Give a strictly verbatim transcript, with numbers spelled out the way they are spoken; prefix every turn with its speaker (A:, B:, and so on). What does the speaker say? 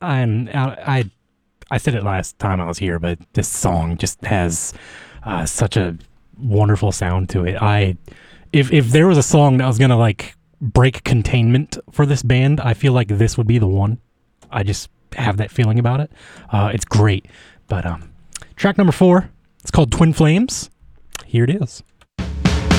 A: And I, I, I said it last time I was here, but this song just has uh, such a wonderful sound to it. I, if if there was a song that was gonna like break containment for this band, I feel like this would be the one. I just have that feeling about it. Uh, it's great. But um, track number four, it's called Twin Flames. Here it is.